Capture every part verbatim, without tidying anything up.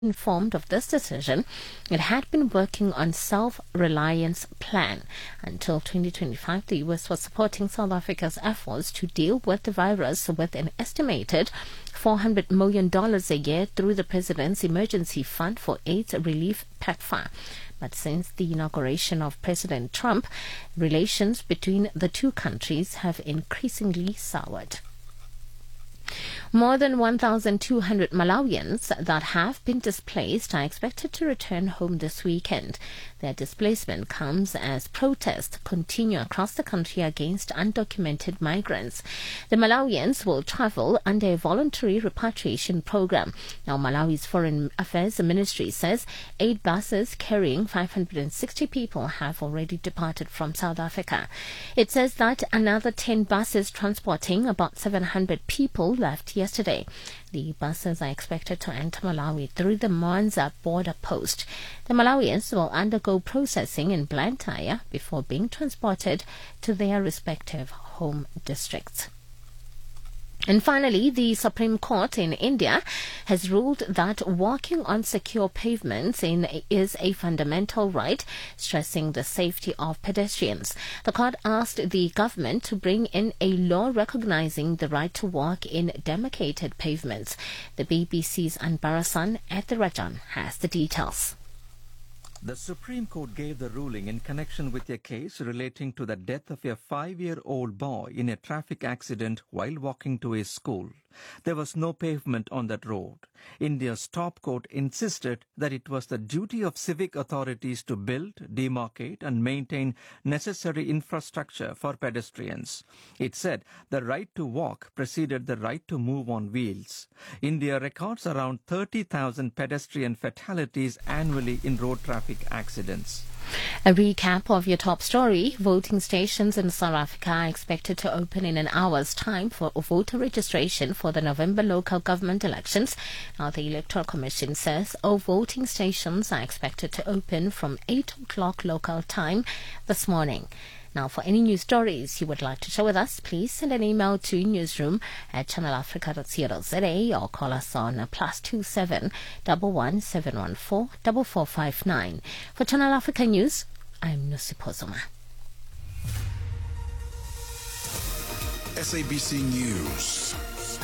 Informed of this decision, it had been working on self-reliance plan. Until twenty twenty-five, the U S was supporting South Africa's efforts to deal with the virus with an estimated four hundred million dollars a year through the President's Emergency Fund for AIDS Relief PEPFAR. But since the inauguration of President Trump, relations between the two countries have increasingly soured. More than one thousand two hundred Malawians that have been displaced are expected to return home this weekend. Their displacement comes as protests continue across the country against undocumented migrants. The Malawians will travel under a voluntary repatriation program. Now, Malawi's Foreign Affairs Ministry says eight buses carrying five hundred sixty people have already departed from South Africa. It says that another ten buses transporting about seven hundred people left yesterday. The buses are expected to enter Malawi through the Mwanza border post. The Malawians will undergo processing in Blantyre before being transported to their respective home districts. And finally, the Supreme Court in India has ruled that walking on secure pavements in is a fundamental right, stressing the safety of pedestrians. The court asked the government to bring in a law recognizing the right to walk in demarcated pavements. The B B C's Anbarasan Ethirajan has the details. The Supreme Court gave the ruling in connection with a case relating to the death of a five-year-old boy in a traffic accident while walking to his school. There was no pavement on that road. India's top court insisted that it was the duty of civic authorities to build, demarcate and maintain necessary infrastructure for pedestrians. It said the right to walk preceded the right to move on wheels. India records around thirty thousand pedestrian fatalities annually in road traffic accidents. A recap of your top story. Voting stations in South Africa are expected to open in an hour's time for voter registration for the November local government elections. Now, the Electoral Commission says all voting stations are expected to open from eight o'clock local time this morning. Now, for any news stories you would like to share with us, please send an email to newsroom at channel africa dot co dot za or call us on plus two seven one one seven one four four four five nine. For Channel Africa News, I'm Nusipho Zuma. S A B C News.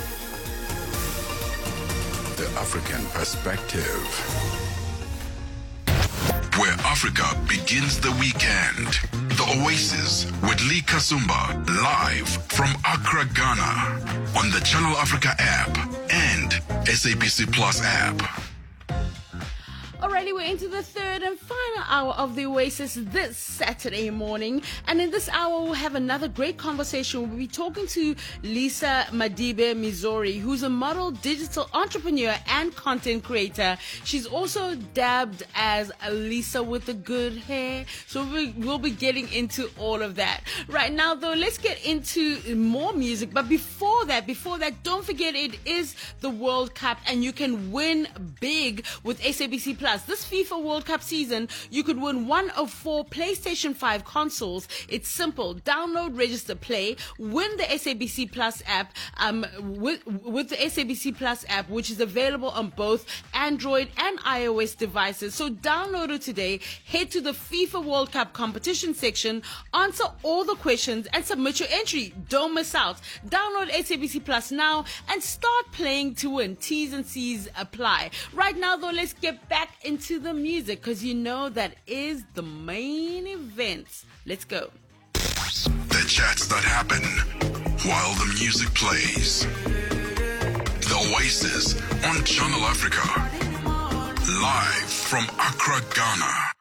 The African Perspective. Where Africa begins the weekend. The Oasis with Lee Kasumba, live from Accra, Ghana, on the Channel Africa app and S A B C Plus app. Alrighty, we're into the third and final hour of the Oasis this Saturday morning. And in this hour, we'll have another great conversation. We'll be talking to Lisa Madibe Mizori, who's a model, digital entrepreneur, and content creator. She's also dubbed as Lisa with the good hair. So we, we'll be getting into all of that. Right now, though, let's get into more music. But before that, before that, don't forget it is the World Cup, and you can win big with S A B C Plus. This FIFA World Cup season, you could win one of four PlayStation five consoles. It's simple. Download, register, play, win the S A B C Plus app um, with, with the S A B C Plus app, which is available on both Android and iOS devices. So download it today, head to the FIFA World Cup competition section, answer all the questions, and submit your entry. Don't miss out. Download S A B C Plus now and start playing to win. T's and C's apply. Right now, though, let's get back into the music, because you know that is the main event. Let's go. The chats that happen while the music plays. The Oasis on Channel Africa. Live from Accra, Ghana.